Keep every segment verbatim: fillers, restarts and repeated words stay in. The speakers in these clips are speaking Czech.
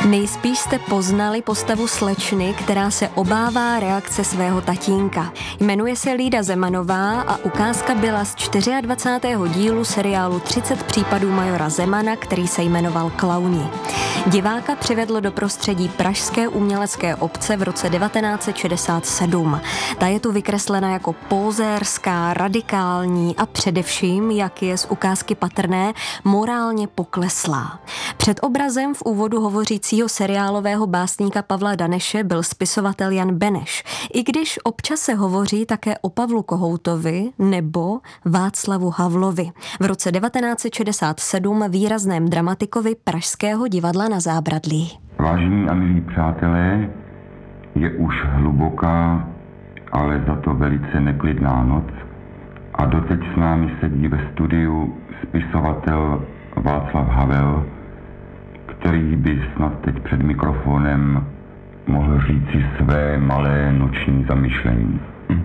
Nejspíš jste poznali postavu slečny, která se obává reakce svého tatínka. Jmenuje se Lída Zemanová a ukázka byla z dvacátého čtvrtého dílu seriálu třicet případů majora Zemana, který se jmenoval Klauni. Diváka přivedlo do prostředí pražské umělecké obce v roce devatenáct set šedesát sedm. Ta je tu vykreslena jako pózérská, radikální a především, jak je z ukázky patrné, morálně pokleslá. Před obrazem v úvodu hovořícího seriálového básníka Pavla Daneše byl spisovatel Jan Beneš, i když občas se hovoří také o Pavlu Kohoutovi nebo Václavu Havlovi. V roce devatenáct set šedesát sedm výrazném dramatikovi Pražského divadla Na Zábradlí. Vážení a milí přátelé, je už hluboká, ale za to velice neklidná noc a doteď s námi sedí ve studiu spisovatel Václav Havel, který by snad teď před mikrofonem mohl říci své malé noční zamyšlení.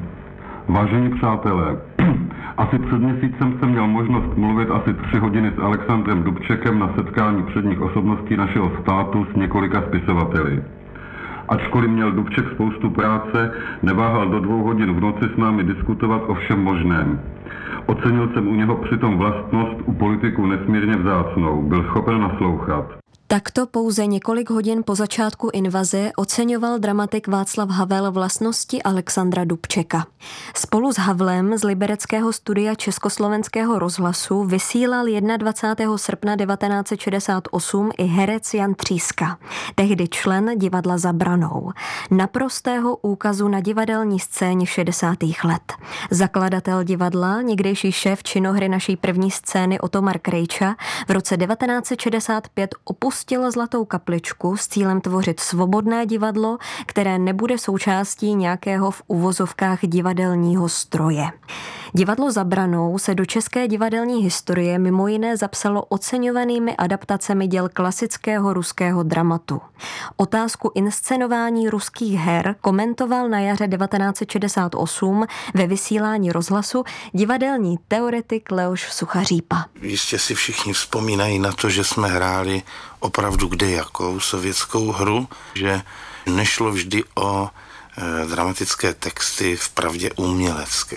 Vážení přátelé, asi před měsícem jsem měl možnost mluvit asi tři hodiny s Alexandrem Dubčekem na setkání předních osobností našeho státu s několika spisovateli. Ačkoliv měl Dubček spoustu práce, neváhal do dvou hodin v noci s námi diskutovat o všem možném. Ocenil jsem u něho přitom vlastnost u politiků nesmírně vzácnou, byl schopen naslouchat. Takto pouze několik hodin po začátku invaze oceňoval dramatik Václav Havel vlastnosti Alexandra Dubčeka. Spolu s Havlem z libereckého studia Československého rozhlasu vysílal dvacátého prvního srpna devatenáct set šedesát osm i herec Jan Tříska, tehdy člen divadla Za branou. Naprostého úkazu na divadelní scéně šedesátých let. Zakladatel divadla, někdejší šéf činohry naší první scény Otomar Krejča, v roce devatenáct set šedesát pět opustil Zlatou kapličku s cílem tvořit svobodné divadlo, které nebude součástí nějakého v uvozovkách divadelního stroje. Divadlo Za branou se do české divadelní historie mimo jiné zapsalo oceňovanými adaptacemi děl klasického ruského dramatu. Otázku inscenování ruských her komentoval na jaře devatenáct set šedesát osm ve vysílání rozhlasu divadelní teoretik Leoš Suchařípa. Jistě si všichni vzpomínají na to, že jsme hráli opravdu kdejakou sovětskou hru, že nešlo vždy o e, dramatické texty vpravdě umělecké.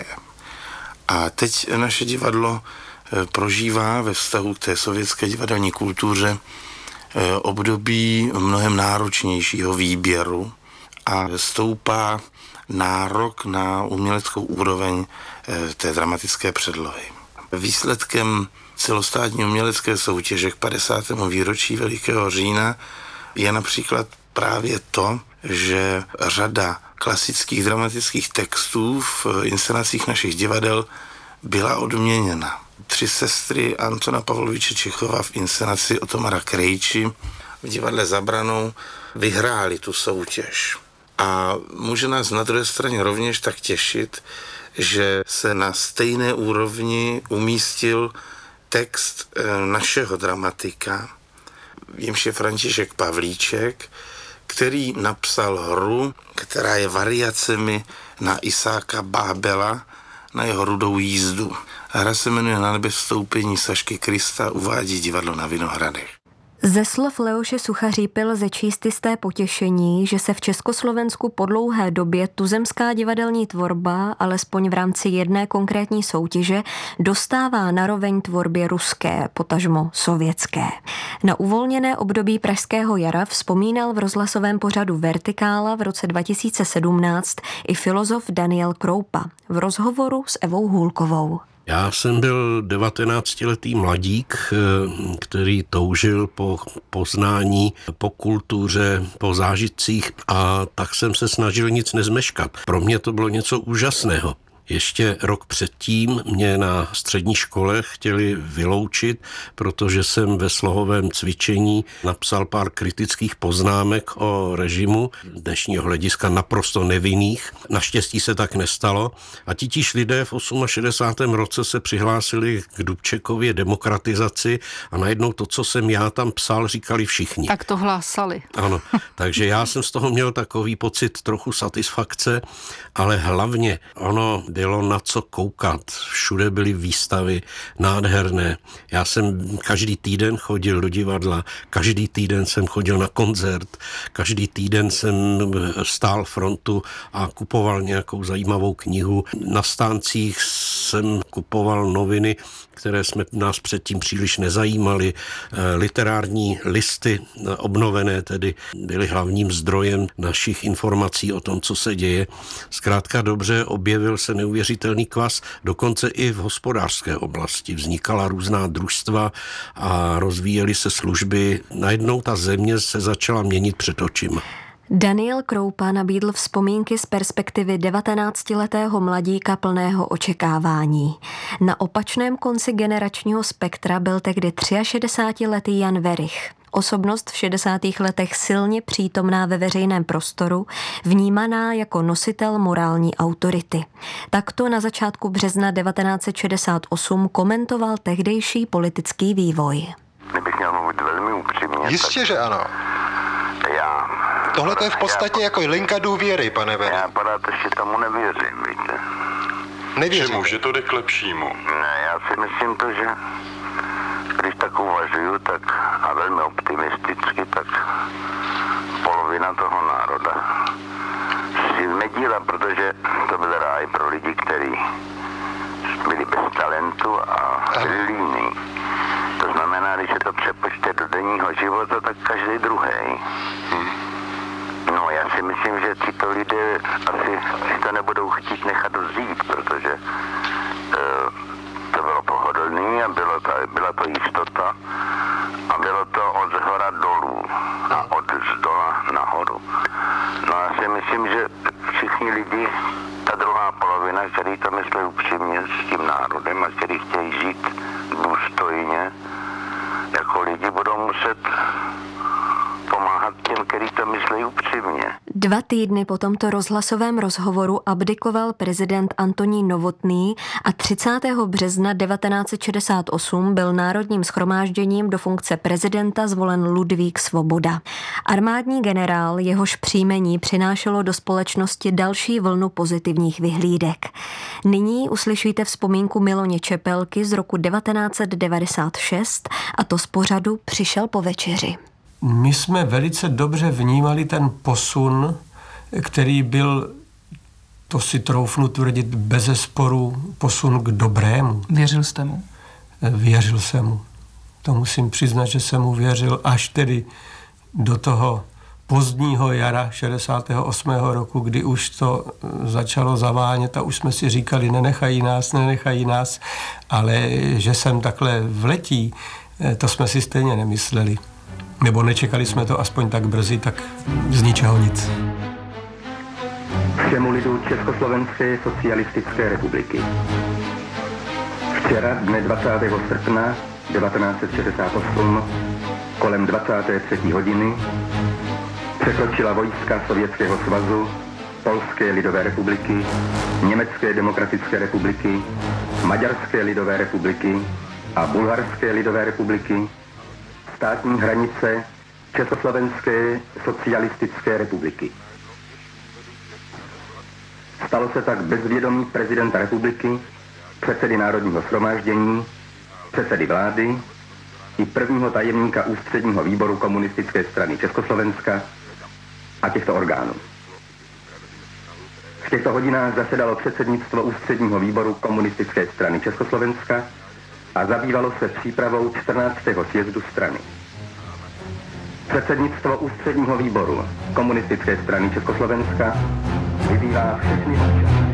A teď naše divadlo e, prožívá ve vztahu k té sovětské divadelní kultuře e, období mnohem náročnějšího výběru a stoupá nárok na uměleckou úroveň e, té dramatické předlohy. Výsledkem celostátní umělecké soutěže k padesátému výročí Velikého října je například právě to, že řada klasických dramatických textů v inscenacích našich divadel byla odměněna. Tři sestry Antona Pavloviče Čechova v inscenaci Otomara Krejči v divadle Za branou vyhráli tu soutěž. A může nás na druhé straně rovněž tak těšit, že se na stejné úrovni umístil text našeho dramatika, jímž je František Pavlíček, který napsal hru, která je variacemi na Isáka Bábela, na jeho Rudou jízdu. Hra se jmenuje Na nebe vstoupení Sašky Krista, uvádí divadlo na Vinohradech. Ze slov Leoše Suchařípy lze číst jisté potěšení, že se v Československu po dlouhé době tuzemská divadelní tvorba, alespoň v rámci jedné konkrétní soutěže, dostává na roveň tvorbě ruské, potažmo sovětské. Na uvolněné období pražského jara vzpomínal v rozhlasovém pořadu Vertikála v roce dva tisíce sedmnáct i filozof Daniel Kroupa v rozhovoru s Evou Hůlkovou. Já jsem byl devatenáctiletý mladík, který toužil po poznání, po kultuře, po zážitcích a tak jsem se snažil nic nezmeškat. Pro mě to bylo něco úžasného. Ještě rok předtím mě na střední škole chtěli vyloučit, protože jsem ve slohovém cvičení napsal pár kritických poznámek o režimu, dnešního hlediska naprosto nevinných. Naštěstí se tak nestalo a titíž lidé v šedesátém osmém roce se přihlásili k Dubčekově demokratizaci a najednou to, co jsem já tam psal, říkali všichni. Tak to hlásali. Ano, takže já jsem z toho měl takový pocit trochu satisfakce, ale hlavně ono, bylo na co koukat. Všude byly výstavy nádherné. Já jsem každý týden chodil do divadla, každý týden jsem chodil na koncert, každý týden jsem stál frontu a kupoval nějakou zajímavou knihu. Na stáncích jsem kupoval noviny, které jsme nás předtím příliš nezajímaly. Literární listy obnovené tedy byly hlavním zdrojem našich informací o tom, co se děje. Zkrátka dobře, objevil se neuvěřitelný kvas, dokonce i v hospodářské oblasti. Vznikala různá družstva a rozvíjely se služby. Najednou ta země se začala měnit před očima. Daniel Kroupa nabídl vzpomínky z perspektivy devatenáctiletého mladíka plného očekávání. Na opačném konci generačního spektra byl tehdy šedesátiletý Jan Werich. Osobnost v šedesátých letech silně přítomná ve veřejném prostoru, vnímaná jako nositel morální autority. Takto na začátku března devatenáct set šedesát osm komentoval tehdejší politický vývoj. Kdybych měl mluvit velmi upřímně. Jistě, že ano. Já... Tohle to je v podstatě já, jako linka důvěry, pane Werich. Já pořád ještě tomu nevěřím, víte. Nevěřím. Že to jde k lepšímu. Ne, já si myslím to, že když tak uvažuju, tak a velmi optimisticky, tak polovina toho národa si nedíla, protože to byl ráj pro lidi, kteří byli bez talentu a byli líní. To znamená, když se to přepočte do denního života, tak každý druhý. Hmm. No, já si myslím, že tyto lidé asi si to nebudou chtít nechat vzít, protože e, to bylo pohodlný a bylo to, byla to jistota a bylo to od zhora dolů a od zdola nahoru. No, já si myslím, že všichni lidi, ta druhá polovina, který to myslí upřímně s tím národem a který chtějí žít důstojně, jako lidi budou muset pomáhat těm, který to myslí upřímně. Dva týdny po tomto rozhlasovém rozhovoru abdikoval prezident Antonín Novotný a třicátého března devatenáct set šedesát osm byl Národním shromážděním do funkce prezidenta zvolen Ludvík Svoboda. Armádní generál, jehož příjmení přinášelo do společnosti další vlnu pozitivních vyhlídek. Nyní uslyšíte vzpomínku Miloně Čepelky z roku devatenáct set devadesát šest a to z pořadu Přišel po večeři. My jsme velice dobře vnímali ten posun, který byl, to si troufnu tvrdit, bezesporu posun k dobrému. Věřil jste mu? Věřil jsem mu. To musím přiznat, že jsem mu věřil až tedy do toho pozdního jara šedesátého osmého roku, kdy už to začalo zavánět a už jsme si říkali, nenechají nás, nenechají nás, ale že jsem takhle vletí, to jsme si stejně nemysleli. Nebo nečekali jsme to aspoň tak brzy, tak z ničeho nic. Všemu lidu Československé socialistické republiky. Včera, dne dvacátého srpna devatenáct set šedesát osm, kolem dvacáté třetí hodiny, překročila vojska Sovětského svazu, Polské lidové republiky, Německé demokratické republiky, Maďarské lidové republiky a Bulharské lidové republiky státní hranice Československé socialistické republiky. Stalo se tak bez vědomí prezidenta republiky, předsedy Národního shromáždění, předsedy vlády i prvního tajemníka ústředního výboru komunistické strany Československa a těchto orgánů. V těchto hodinách zasedalo předsednictvo ústředního výboru komunistické strany Československa a zabývalo se přípravou čtrnáctého sjezdu strany. Předsednictvo ústředního výboru komunistické strany Československa vyzývá všechny občany.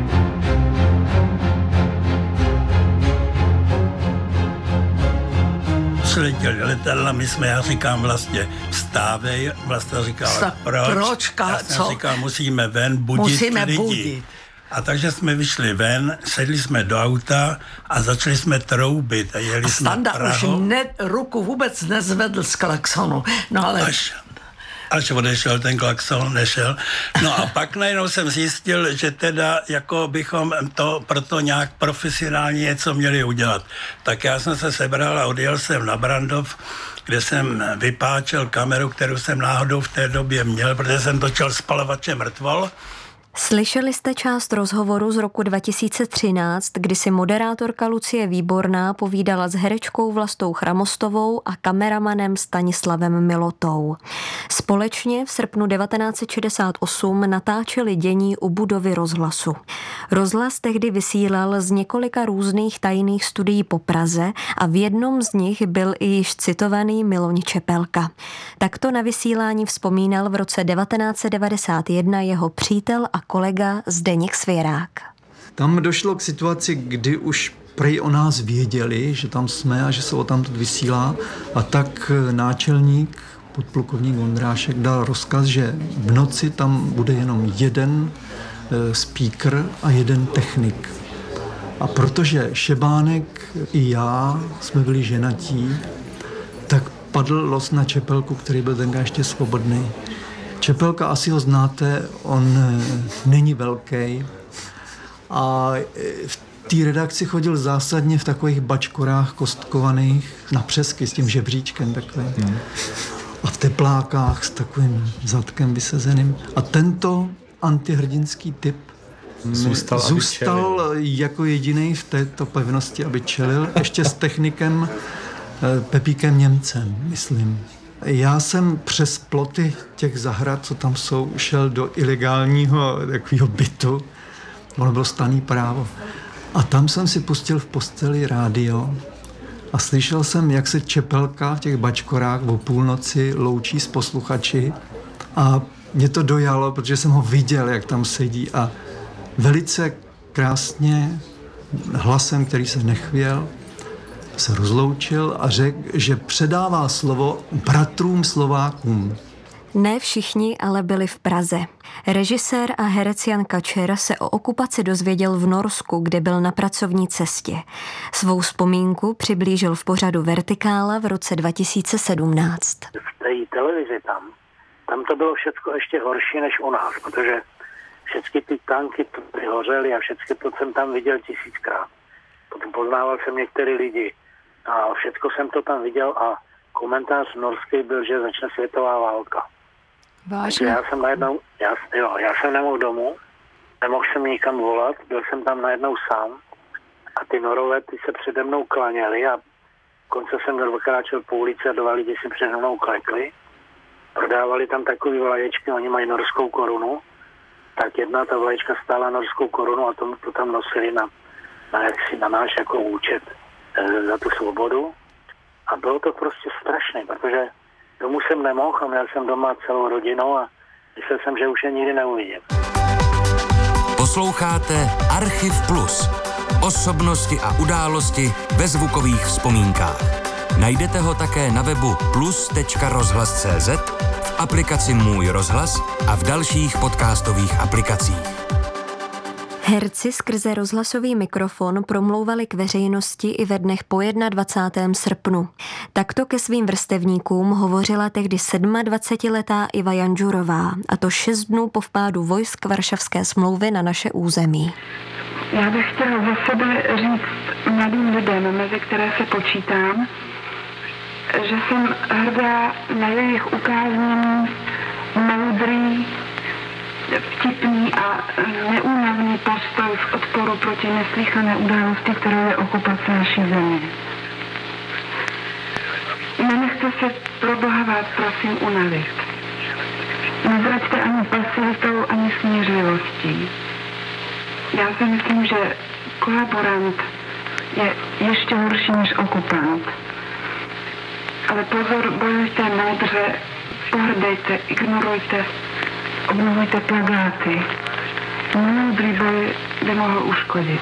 Přiletěli letadla, my jsme, já říkám vlastně, vstávej, vlastně říkala, proč? Proč, já jsem co? říkal, musíme ven budit musíme lidi. budit. A takže jsme vyšli ven, sedli jsme do auta a začali jsme troubit a jeli a jsme Standa Prahou. už ne, ruku vůbec nezvedl z klaxonu. No ale... Až, až odešel ten klakson, nešel. No a pak najednou jsem zjistil, že teda jako bychom to proto nějak profesionálně něco měli udělat. Tak já jsem se sebral a odjel jsem na Brandov, kde jsem vypáčel kameru, kterou jsem náhodou v té době měl, protože jsem točil Spalovače mrtvol. Slyšeli jste část rozhovoru z roku dva tisíce třináct, kdy si moderátorka Lucie Výborná povídala s herečkou Vlastou Chramostovou a kameramanem Stanislavem Milotou. Společně v srpnu devatenáct set šedesát osm natáčeli dění u budovy rozhlasu. Rozhlas tehdy vysílal z několika různých tajných studií po Praze a v jednom z nich byl i již citovaný Miloň Čepelka. Takto na vysílání vzpomínal v roce devatenáct set devadesát jedna jeho přítel a kolega Zdeněk Svěrák. Tam došlo k situaci, kdy už prej o nás věděli, že tam jsme a že se o tam vysílá, a tak náčelník podplukovník Vondrášek dal rozkaz, že v noci tam bude jenom jeden e, speaker a jeden technik. A protože Šebánek i já jsme byli ženatí, tak padl los na Čepelku, který byl tenkrát ještě svobodný. Čepelka, asi ho znáte, on není velký a v té redakci chodil zásadně v takových bačkorách kostkovaných na přesky s tím žebříčkem takovým. Hmm. A v teplákách s takovým zadkem vysezeným. A tento antihrdinský typ zůstal, zůstal jako jediný v této pevnosti, aby čelil, ještě s technikem Pepíkem Němcem, myslím. Já jsem přes ploty těch zahrad, co tam jsou, šel do ilegálního takového bytu. Ono bylo stanný právo. A tam jsem si pustil v posteli rádio a slyšel jsem, jak se Čepelka v těch bačkorách o půlnoci loučí s posluchači. A mě to dojalo, protože jsem ho viděl, jak tam sedí, a velice krásně hlasem, který se nechvěl, se rozloučil a řekl, že předává slovo bratrům Slovákům. Ne všichni ale byli v Praze. Režisér a herec Jan Kačer se o okupaci dozvěděl v Norsku, kde byl na pracovní cestě. Svou vzpomínku přiblížil v pořadu Vertikála v roce dva tisíce sedmnáct. V té televizi tam, tam to bylo všecko ještě horší než u nás, protože všechny ty tanky tady hořely a všechny to jsem tam viděl tisíckrát. Potom poznával jsem některé lidi a všecko jsem to tam viděl a komentář norský byl, že začne světová válka. Vážně? Já jsem najednou, já, jo, já jsem nemohl domů, nemohl jsem nikam volat, byl jsem tam najednou sám a ty Norové, ty se přede mnou klaněli a konce jsem kráčel po ulici a dva lidi si přede mnou klekli. Prodávali tam takový vlaječky, oni mají norskou korunu, tak jedna ta vlaječka stála norskou korunu a to, to tam nosili na, na, jaksi, na náš jako účet e, za tu svobodu. A bylo to prostě strašné, protože domů jsem nemohl a měl jsem doma celou rodinu a myslel jsem, že už je nikdy neuvidím. Posloucháte Archiv Plus. Osobnosti a události ve zvukových vzpomínkách. Najdete ho také na webu plus tečka rozhlas tečka cé zet, v aplikaci Můj rozhlas a v dalších podcastových aplikacích. Herci skrze rozhlasový mikrofon promlouvali k veřejnosti i ve dnech po dvacátého prvního srpnu. Takto ke svým vrstevníkům hovořila tehdy dvacetisedmiletá Iva Janžurová, a to šest dnů po vpádu vojsk Varšavské smlouvy na naše území. Já bych chtěla za sebe říct mladým lidem, mezi které se počítám, že jsem hrdá na jejich ukázněný, moudrý, vtipný a neúnavný postoj v odporu proti neslýchané události, kterou je okupace naší země. Nenechte se pro Boha vás, prosím, unavit. Nezraďte ani pasivitou, ani smířlivostí. Já si myslím, že kolaborant je ještě horší než okupant. Ale pozor, bojujte moudře, pohrdejte, ignorujte, obnovujte plagáty. Moudrý boj by mohl uškodit.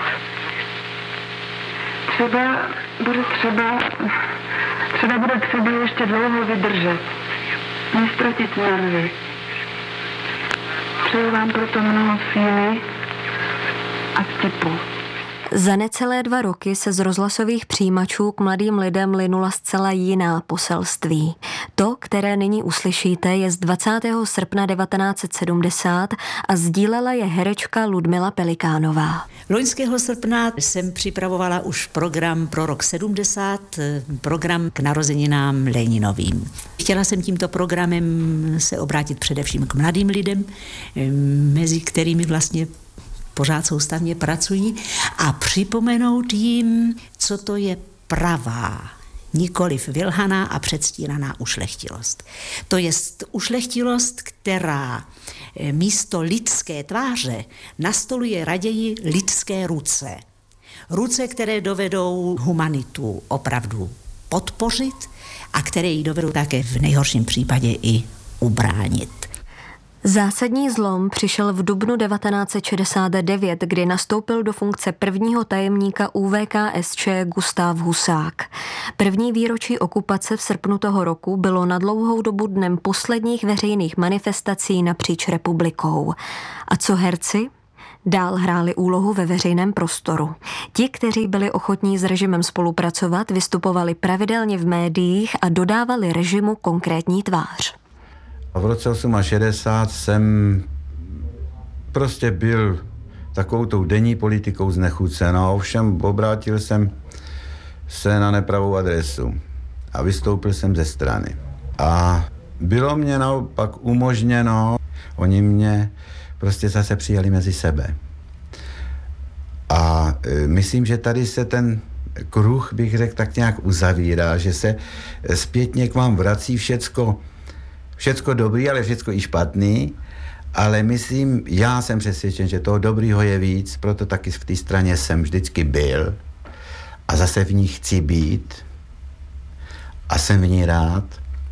Třeba bude třeba, třeba bude třeba ještě dlouho vydržet. Nestratit nervy. Přeju vám proto mnoho síly a vtipu. Za necelé dva roky se z rozhlasových přijímačů k mladým lidem linula zcela jiná poselství. To, které nyní uslyšíte, je z dvacátého srpna devatenáct set sedmdesát a sdílela je herečka Ludmila Pelikánová. Loňského srpna jsem připravovala už program pro rok sedmdesát, program k narozeninám Leninovým. Chtěla jsem tímto programem se obrátit především k mladým lidem, mezi kterými vlastně pořád soustavně pracují, a připomenout jim, co to je pravá, nikoliv vylhaná a předstíraná ušlechtilost. To je ušlechtilost, která místo lidské tváře nastoluje raději lidské ruce. Ruce, které dovedou humanitu opravdu podpořit a které ji dovedou také v nejhorším případě i ubránit. Zásadní zlom přišel v dubnu devatenáct set šedesát devět, kdy nastoupil do funkce prvního tajemníka U V K S Č Gustáv Husák. První výročí okupace v srpnu toho roku bylo na dlouhou dobu dnem posledních veřejných manifestací napříč republikou. A co herci? Dál hráli úlohu ve veřejném prostoru. Ti, kteří byli ochotní s režimem spolupracovat, vystupovali pravidelně v médiích a dodávali režimu konkrétní tvář. V roce šedesát osm jsem prostě byl takovou tou denní politikou znechucen, a ovšem obrátil jsem se na nepravou adresu a vystoupil jsem ze strany. A bylo mě naopak umožněno, oni mě prostě zase přijali mezi sebe. A e, myslím, že tady se ten kruh, bych řekl, tak nějak uzavírá, že se zpětně k vám vrací všecko, všecko dobrý, ale všecko i špatný, ale myslím, já jsem přesvědčen, že toho dobrýho je víc, proto taky v té straně jsem vždycky byl a zase v ní chci být a jsem v ní rád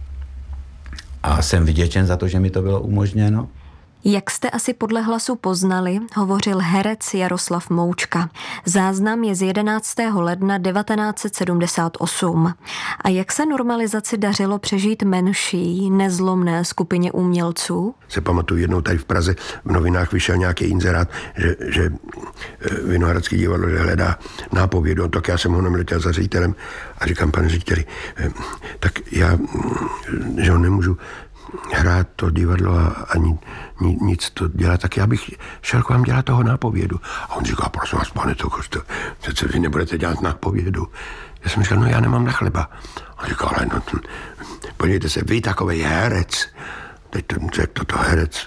a jsem vděčen za to, že mi to bylo umožněno. Jak jste asi podle hlasu poznali, hovořil herec Jaroslav Moučka. Záznam je z jedenáctého ledna devatenáct set sedmdesát osm. A jak se normalizaci dařilo přežít menší, nezlomné skupině umělců? Se pamatuju, jednou tady v Praze v novinách vyšel nějaký inzerát, že, že Vinohradský divadlo hledá nápovědu, tak já jsem ho letěl za ředitelem a říkám, pane řediteli, tak já, že ho nemůžu hrát to divadlo a ani nic to dělat, tak já bych šel k vám dělat toho nápovědu. A on říká, prosím vás, pane Tokoš, to, to, vy nebudete dělat nápovědu. Já jsem říkal, no já nemám na chleba. A on říkal, ale no, to, podívejte se, vy takovej herec, teď to řekl toto herec.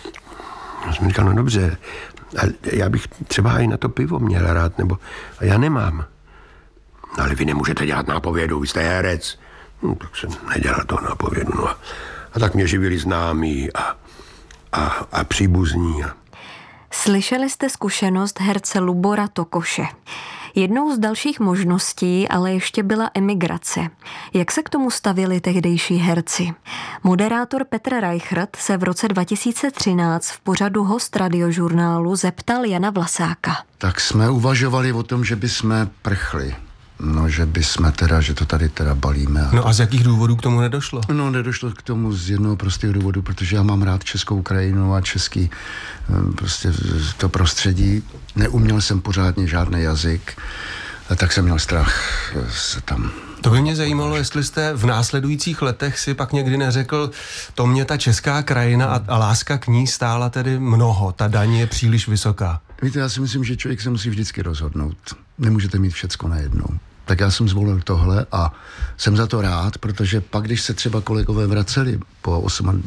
Já jsem říkal, no dobře, ale já bych třeba i na to pivo měl rád, nebo a já nemám. No, ale vy nemůžete dělat nápovědu, vy jste herec. No, tak jsem nedělal toho nápovědu, no a A tak mě živili známí a, a, a příbuzní. Slyšeli jste zkušenost herce Lubora Tokoše. Jednou z dalších možností ale ještě byla emigrace. Jak se k tomu stavili tehdejší herci? Moderátor Petr Reichert se v roce dva tisíce třináct v pořadu Host radiožurnálu zeptal Jana Vlasáka. Tak jsme uvažovali o tom, že bychom prchli. No, že bychom teda, že to tady teda balíme. A no a z jakých důvodů k tomu nedošlo? No, nedošlo k tomu z jednoho prostého důvodu, protože já mám rád českou krajinu a český prostě to prostředí. Neuměl jsem pořádně žádný jazyk, tak jsem měl strach se tam... To by mě zajímalo, jestli jste v následujících letech si pak někdy neřekl, to mě ta česká krajina a, a láska k ní stála tedy mnoho, ta daň je příliš vysoká. Víte, já si myslím, že člověk se musí vždycky rozhodnout. Nemůžete mít všecko najednou. Tak já jsem zvolil tohle a jsem za to rád, protože pak, když se třeba kolegové vraceli po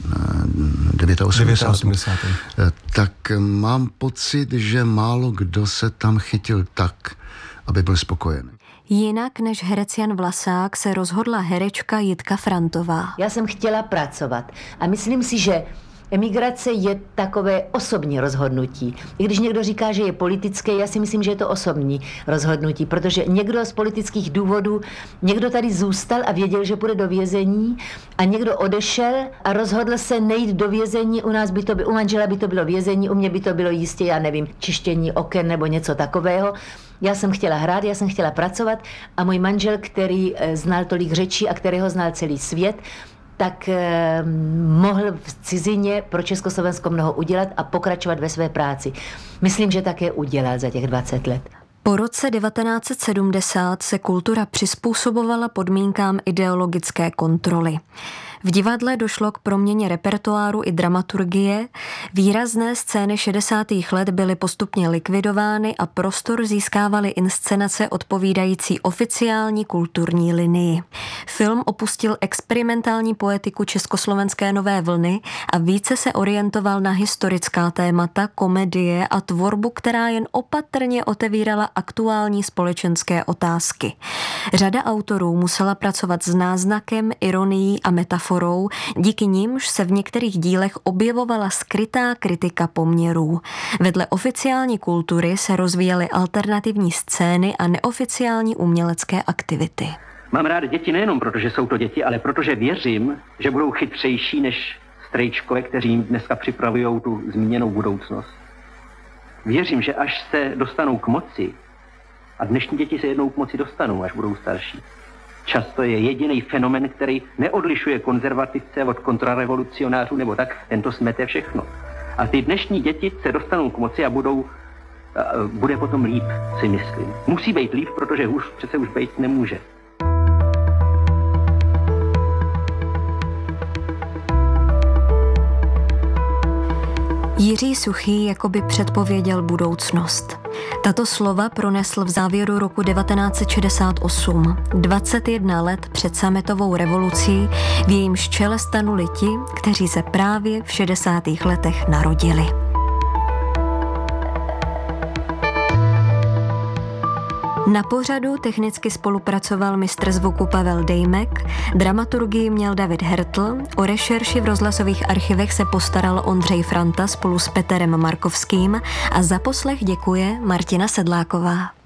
osmadesáti devátém tak mám pocit, že málo kdo se tam chytil tak, aby byl spokojený. Jinak než herec Jan Vlasák se rozhodla herečka Jitka Frantová. Já jsem chtěla pracovat a myslím si, že emigrace je takové osobní rozhodnutí. I když někdo říká, že je politické, já si myslím, že je to osobní rozhodnutí, protože někdo z politických důvodů, někdo tady zůstal a věděl, že půjde do vězení a někdo odešel a rozhodl se nejít do vězení. U nás by to bylo, u manžela by to bylo vězení, u mě by to bylo jistě, já nevím, čištění oken nebo něco takového. Já jsem chtěla hrát, já jsem chtěla pracovat a můj manžel, který znal tolik řečí a kterého znal celý svět, tak eh, mohl v cizině pro Československo mnoho udělat a pokračovat ve své práci. Myslím, že také udělal za těch dvacet let. Po roce devatenáct set sedmdesát se kultura přizpůsobovala podmínkám ideologické kontroly. V divadle došlo k proměně repertoáru i dramaturgie, výrazné scény šedesátých let byly postupně likvidovány a prostor získávaly inscenace odpovídající oficiální kulturní linii. Film opustil experimentální poetiku československé nové vlny a více se orientoval na historická témata, komedie a tvorbu, která jen opatrně otevírala aktuální společenské otázky. Řada autorů musela pracovat s náznakem, ironií a metaforou, díky nimž se v některých dílech objevovala skrytá kritika poměrů. Vedle oficiální kultury se rozvíjely alternativní scény a neoficiální umělecké aktivity. Mám rád děti nejenom proto, že jsou to děti, ale protože věřím, že budou chytřejší než strejčkové, kteří jim dneska připravují tu zmíněnou budoucnost. Věřím, že až se dostanou k moci, a dnešní děti se jednou k moci dostanou, až budou starší, často je jediný fenomen, který neodlišuje konzervativce od kontrarevolucionářů nebo tak, tento smete všechno. A ty dnešní děti se dostanou k moci a budou, bude potom líp, si myslím. Musí být líp, protože už přece už být nemůže. Jiří Suchý jakoby předpověděl budoucnost. Tato slova pronesl v závěru roku devatenáct set šedesát osm, dvacet jedna let před sametovou revolucí, v jejímž čele stanuli ti, kteří se právě v šedesátých letech narodili. Na pořadu technicky spolupracoval mistr zvuku Pavel Dejmek, dramaturgii měl David Hertl, o rešerši v rozhlasových archivech se postaral Ondřej Franta spolu s Peterem Markovským a za poslech děkuje Martina Sedláková.